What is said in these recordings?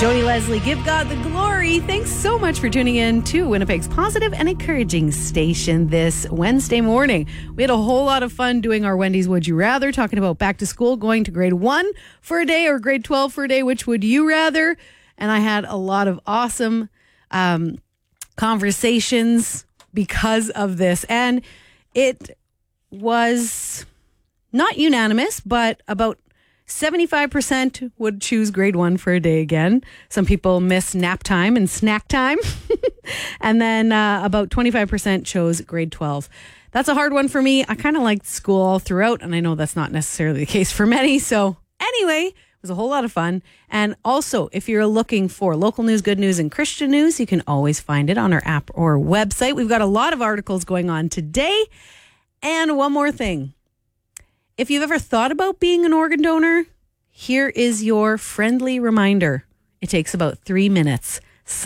Jody Leslie, give God the glory. Thanks so much for tuning in to Winnipeg's positive and encouraging station this Wednesday morning. We had a whole lot of fun doing our Wendy's Would You Rather, talking about back to school, going to grade 1 for a day or grade 12 for a day. Which would you rather? And I had a lot of awesome conversations because of this. And it was not unanimous, but about 75% would choose grade 1 for a day again. Some people miss nap time and snack time. And then about 25% chose grade 12. That's a hard one for me. I kind of liked school all throughout, and I know that's not necessarily the case for many. So anyway, it was a whole lot of fun. And also, if you're looking for local news, good news, and Christian news, you can always find it on our app or website. We've got a lot of articles going on today. And one more thing. If you've ever thought about being an organ donor, here is your friendly reminder. It takes about 3 minutes.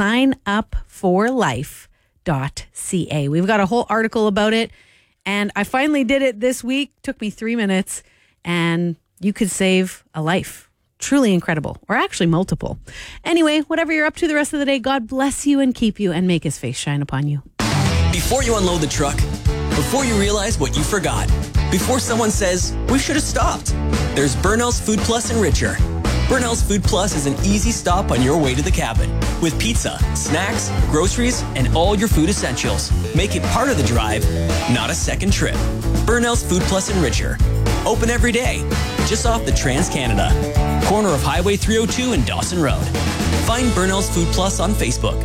Signupforlife.ca. We've got a whole article about it, and I finally did it this week. Took me 3 minutes, and you could save a life. Truly incredible, or actually multiple. Anyway, whatever you're up to the rest of the day, God bless you and keep you and make his face shine upon you. Before you unload the truck, before you realize what you forgot, before someone says, we should have stopped, there's Burnell's Food Plus Enricher. Burnell's Food Plus is an easy stop on your way to the cabin with pizza, snacks, groceries, and all your food essentials. Make it part of the drive, not a second trip. Burnell's Food Plus Enricher. Open every day, just off the Trans-Canada. Corner of Highway 302 and Dawson Road. Find Burnell's Food Plus on Facebook.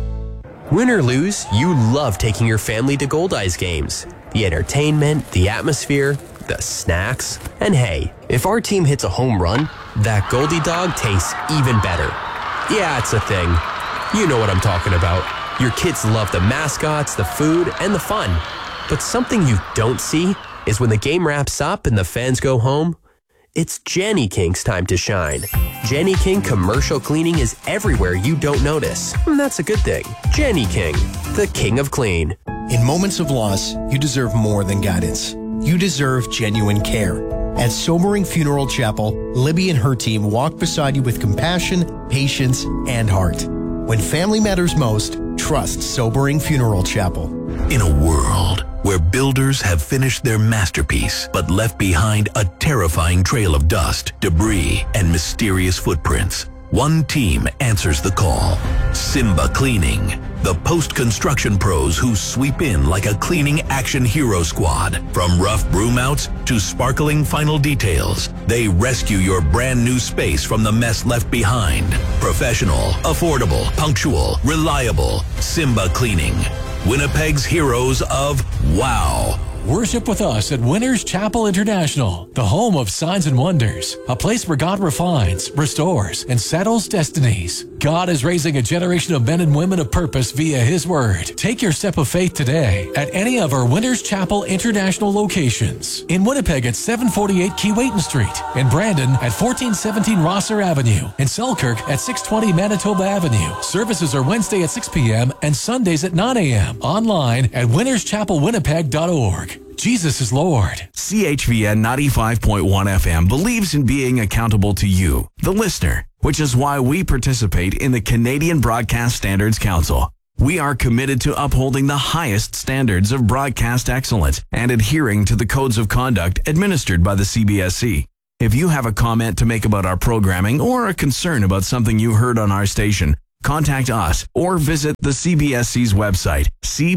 Win or lose, you love taking your family to Goldeyes games. The entertainment, the atmosphere, the snacks. And hey, if our team hits a home run, that Goldie dog tastes even better. Yeah, it's a thing. You know what I'm talking about. Your kids love the mascots, the food, and the fun. But something you don't see is when the game wraps up and the fans go home, it's Jenny King's time to shine. Jenny King commercial cleaning is everywhere you don't notice. And that's a good thing. Jenny King, the king of clean. In moments of loss, you deserve more than guidance. You deserve genuine care. At Sobering Funeral Chapel, Libby and her team walk beside you with compassion, patience, and heart. When family matters most, trust Sobering Funeral Chapel. In a world where builders have finished their masterpiece but left behind a terrifying trail of dust, debris, and mysterious footprints, one team answers the call. Simba Cleaning. The post-construction pros who sweep in like a cleaning action hero squad. From rough broom outs to sparkling final details, they rescue your brand new space from the mess left behind. Professional, affordable, punctual, reliable. Simba Cleaning. Winnipeg's heroes of wow. Worship with us at Winners Chapel International, the home of signs and wonders, a place where God refines, restores, and settles destinies. God is raising a generation of men and women of purpose via His Word. Take your step of faith today at any of our Winners Chapel International locations. In Winnipeg at 748 Keewatin Street, in Brandon at 1417 Rosser Avenue, in Selkirk at 620 Manitoba Avenue. Services are Wednesday at 6 p.m. and Sundays at 9 a.m. Online at winnerschapelwinnipeg.org. Jesus is Lord. CHVN 95.1 FM believes in being accountable to you, the listener, which is why we participate in the Canadian Broadcast Standards Council. We are committed to upholding the highest standards of broadcast excellence and adhering to the codes of conduct administered by the CBSC. If you have a comment to make about our programming or a concern about something you heard on our station, contact us or visit the CBSC's website,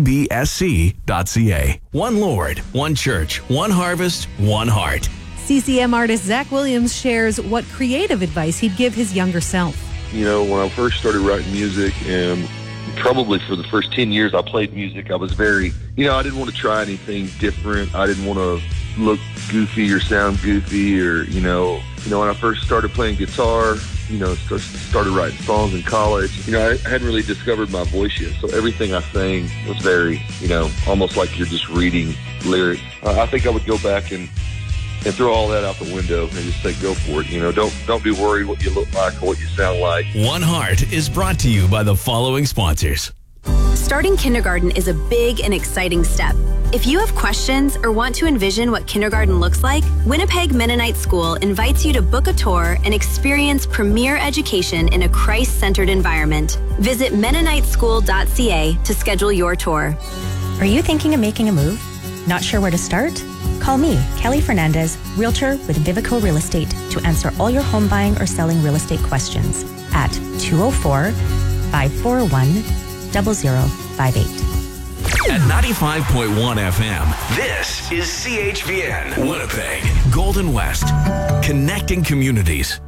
cbsc.ca. One Lord, one church, one harvest, one heart. CCM artist Zach Williams shares what creative advice he'd give his younger self. You know, when I first started writing music, and probably for the first 10 years I played music, I was very, I didn't want to try anything different. I didn't want to look goofy or sound goofy or, when I first started playing guitar, started writing songs in college. I hadn't really discovered my voice yet, so everything I sang was very, almost like you're just reading lyrics. I think I would go back and throw all that out the window and just say, go for it. Don't be worried what you look like or what you sound like. One Heart is brought to you by the following sponsors. Starting kindergarten is a big and exciting step. If you have questions or want to envision what kindergarten looks like, Winnipeg Mennonite School invites you to book a tour and experience premier education in a Christ-centered environment. Visit MennoniteSchool.ca to schedule your tour. Are you thinking of making a move? Not sure where to start? Call me, Kelly Fernandez, Realtor with Vivico Real Estate, to answer all your home buying or selling real estate questions at 204-541-0058. At 95.1 FM, this is CHVN, Winnipeg, Golden West, connecting communities.